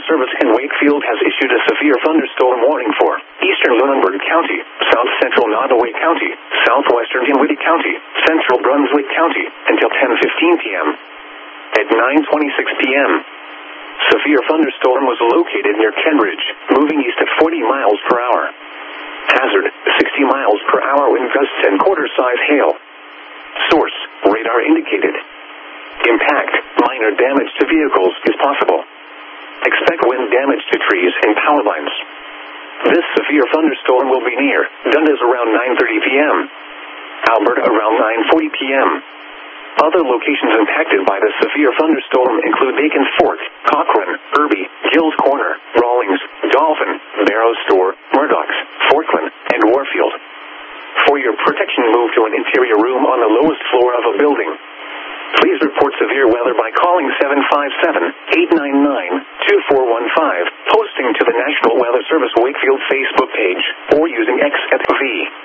Service in Wakefield has issued a severe thunderstorm warning for eastern Lunenburg County, south central Nottoway County, southwestern Dinwiddie County, central Brunswick County, until 10:15 p.m. At 9:26 p.m., severe thunderstorm was located near Kenbridge, moving east at 40 miles per hour. Hazard, 60 miles per hour wind gusts and quarter-size hail. Source, radar indicated. Impact, minor damage to vehicles is possible. Expect wind damage to trees and power lines. This severe thunderstorm will be near Dundas around 9:30 p.m. Alberta around 9:40 p.m. Other locations impacted by the severe thunderstorm include Bacon Fort, Cochrane, Irby, Gills Corner, Rawlings, Dolphin, Barrows Store, Murdoch's, Fortland, and Warfield. For your protection, move to an interior room on the lowest floor of a building. Please report severe weather by calling 757-899-2415, posting to the National Weather Service Wakefield Facebook page, or using X at V.